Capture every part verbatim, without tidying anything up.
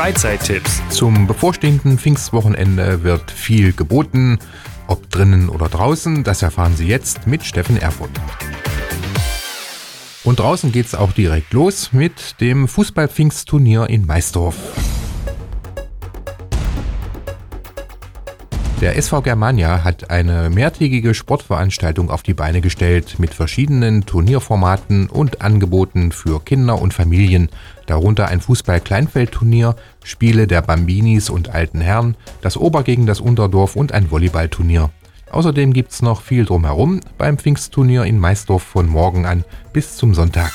Freizeittipps. Zum bevorstehenden Pfingstwochenende wird viel geboten. Ob drinnen oder draußen, das erfahren Sie jetzt mit Steffen Erfurt. Und draußen geht's auch direkt los mit dem Fußball-Pfingstturnier in Maisdorf. Der S V Germania hat eine mehrtägige Sportveranstaltung auf die Beine gestellt mit verschiedenen Turnierformaten und Angeboten für Kinder und Familien, darunter ein Fußball-Kleinfeldturnier, Spiele der Bambinis und alten Herren, das Ober gegen das Unterdorf und ein Volleyballturnier. Außerdem gibt's noch viel drumherum beim Pfingstturnier in Maisdorf von morgen an bis zum Sonntag.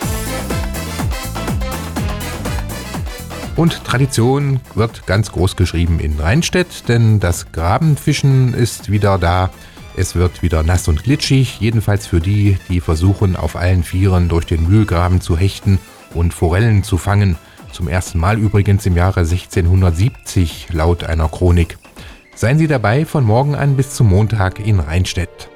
Und Tradition wird ganz groß geschrieben in Rheinstedt, denn das Grabenfischen ist wieder da. Es wird wieder nass und glitschig, jedenfalls für die, die versuchen, auf allen Vieren durch den Mühlgraben zu hechten und Forellen zu fangen. Zum ersten Mal übrigens im Jahre sechzehnhundertsiebzig, laut einer Chronik. Seien Sie dabei von morgen an bis zum Montag in Rheinstedt.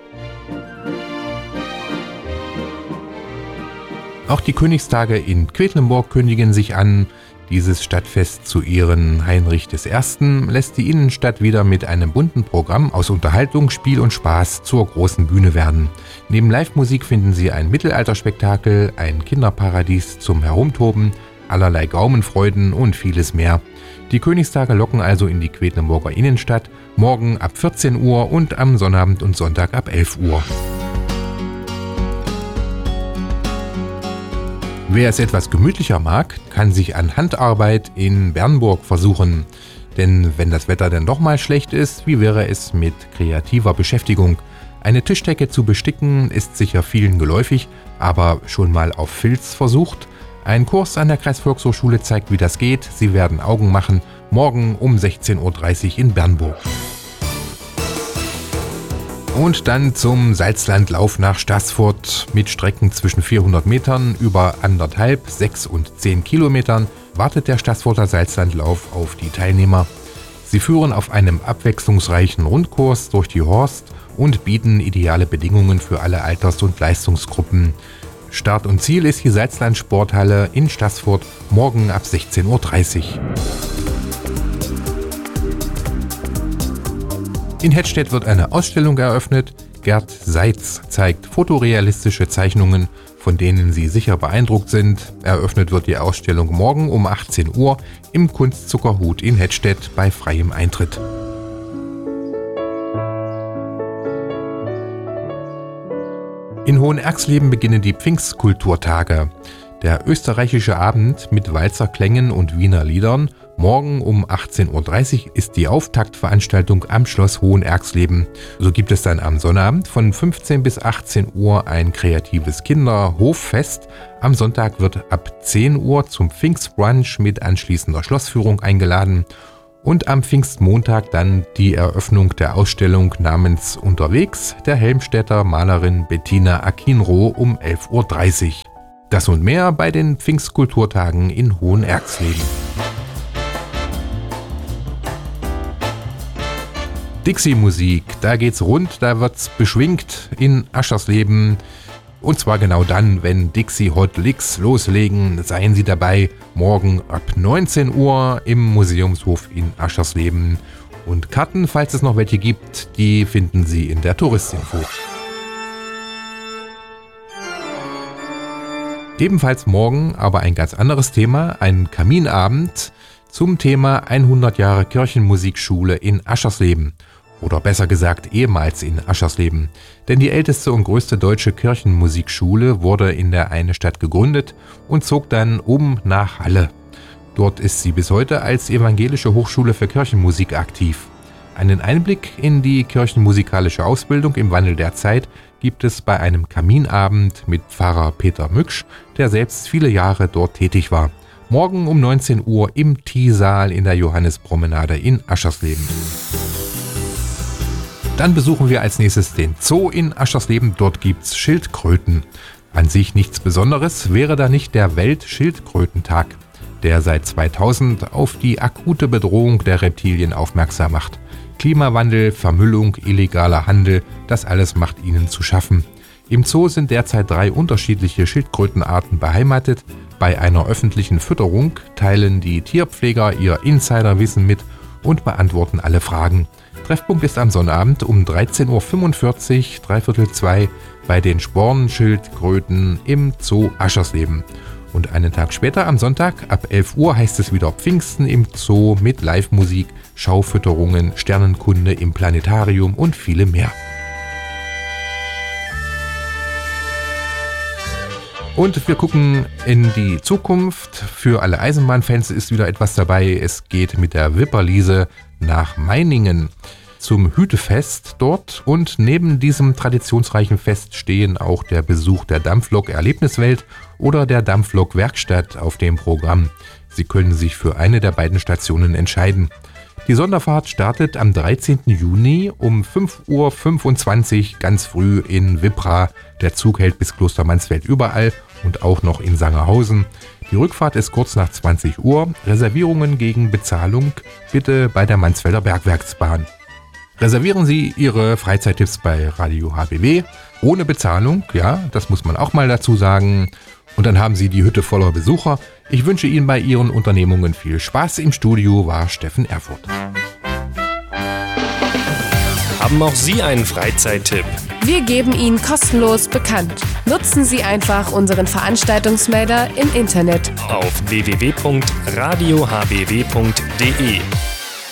Auch die Königstage in Quedlinburg kündigen sich an. Dieses Stadtfest zu Ehren Heinrich des Ersten lässt die Innenstadt wieder mit einem bunten Programm aus Unterhaltung, Spiel und Spaß zur großen Bühne werden. Neben Live-Musik finden Sie ein Mittelalterspektakel, ein Kinderparadies zum Herumtoben, allerlei Gaumenfreuden und vieles mehr. Die Königstage locken also in die Quedlinburger Innenstadt, morgen ab vierzehn Uhr und am Sonnabend und Sonntag ab elf Uhr. Wer es etwas gemütlicher mag, kann sich an Handarbeit in Bernburg versuchen. Denn wenn das Wetter dann doch mal schlecht ist, wie wäre es mit kreativer Beschäftigung? Eine Tischdecke zu besticken ist sicher vielen geläufig, aber schon mal auf Filz versucht? Ein Kurs an der Kreisvolkshochschule zeigt, wie das geht. Sie werden Augen machen, morgen um sechzehn Uhr dreißig in Bernburg. Und dann zum Salzlandlauf nach Staßfurt. Mit Strecken zwischen vierhundert Metern über anderthalb, sechs und zehn Kilometern wartet der Staßfurter Salzlandlauf auf die Teilnehmer. Sie führen auf einem abwechslungsreichen Rundkurs durch die Horst und bieten ideale Bedingungen für alle Alters- und Leistungsgruppen. Start und Ziel ist die Salzland-Sporthalle in Staßfurt morgen ab sechzehn Uhr dreißig. In Hettstedt wird eine Ausstellung eröffnet. Gerd Seitz zeigt fotorealistische Zeichnungen, von denen Sie sicher beeindruckt sind. Eröffnet wird die Ausstellung morgen um achtzehn Uhr im Kunstzuckerhut in Hettstedt bei freiem Eintritt. In Hohenerxleben beginnen die Pfingstkulturtage. Der österreichische Abend mit Walzerklängen und Wiener Liedern. Morgen um achtzehn Uhr dreißig ist die Auftaktveranstaltung am Schloss Hohenerxleben. So gibt es dann am Sonnabend von fünfzehn bis achtzehn Uhr ein kreatives Kinderhoffest. Am Sonntag wird ab zehn Uhr zum Pfingstbrunch mit anschließender Schlossführung eingeladen. Und am Pfingstmontag dann die Eröffnung der Ausstellung namens Unterwegs der Helmstedter Malerin Bettina Akinroh um elf Uhr dreißig. Das und mehr bei den Pfingstkulturtagen in Hohenerxleben. Dixie-Musik, da geht's rund, da wird's beschwingt in Aschersleben. Und zwar genau dann, wenn Dixie Hot Licks loslegen, seien Sie dabei, morgen ab neunzehn Uhr im Museumshof in Aschersleben. Und Karten, falls es noch welche gibt, die finden Sie in der Touristinfo. Ebenfalls morgen aber ein ganz anderes Thema, ein Kaminabend zum Thema hundert Jahre Kirchenmusikschule in Aschersleben. Oder besser gesagt ehemals in Aschersleben. Denn die älteste und größte deutsche Kirchenmusikschule wurde in der Innenstadt gegründet und zog dann um nach Halle. Dort ist sie bis heute als Evangelische Hochschule für Kirchenmusik aktiv. Einen Einblick in die kirchenmusikalische Ausbildung im Wandel der Zeit gibt es bei einem Kaminabend mit Pfarrer Peter Mücksch, der selbst viele Jahre dort tätig war. Morgen um neunzehn Uhr im T-Saal in der Johannispromenade in Aschersleben. Dann besuchen wir als nächstes den Zoo in Aschersleben. Dort gibt's Schildkröten. An sich nichts Besonderes, wäre da nicht der Weltschildkrötentag, der seit zweitausend auf die akute Bedrohung der Reptilien aufmerksam macht. Klimawandel, Vermüllung, illegaler Handel, das alles macht ihnen zu schaffen. Im Zoo sind derzeit drei unterschiedliche Schildkrötenarten beheimatet. Bei einer öffentlichen Fütterung teilen die Tierpfleger ihr Insiderwissen mit und beantworten alle Fragen. Treffpunkt ist am Sonnabend um dreizehn Uhr fünfundvierzig, dreiviertel zwei, bei den Spornschildkröten im Zoo Aschersleben. Und einen Tag später, am Sonntag, ab elf Uhr, heißt es wieder Pfingsten im Zoo mit Live-Musik, Schaufütterungen, Sternenkunde im Planetarium und viele mehr. Und wir gucken in die Zukunft. Für alle Eisenbahnfans ist wieder etwas dabei. Es geht mit der Wipperliese nach Meiningen zum Hütefest dort. Und neben diesem traditionsreichen Fest stehen auch der Besuch der Dampflok-Erlebniswelt oder der Dampflok-Werkstatt auf dem Programm. Sie können sich für eine der beiden Stationen entscheiden. Die Sonderfahrt startet am dreizehnten Juni um fünf Uhr fünfundzwanzig ganz früh in Wippra. Der Zug hält bis Kloster Mansfeld überall und auch noch in Sangerhausen. Die Rückfahrt ist kurz nach zwanzig Uhr. Reservierungen gegen Bezahlung bitte bei der Mansfelder Bergwerksbahn. Reservieren Sie Ihre Freizeittipps bei Radio H B W ohne Bezahlung, ja, das muss man auch mal dazu sagen. Und dann haben Sie die Hütte voller Besucher. Ich wünsche Ihnen bei Ihren Unternehmungen viel Spaß. Im Studio war Steffen Erfurt. Haben auch Sie einen Freizeittipp? Wir geben ihn kostenlos bekannt. Nutzen Sie einfach unseren Veranstaltungsmelder im Internet auf w w w punkt radio h b w punkt d e.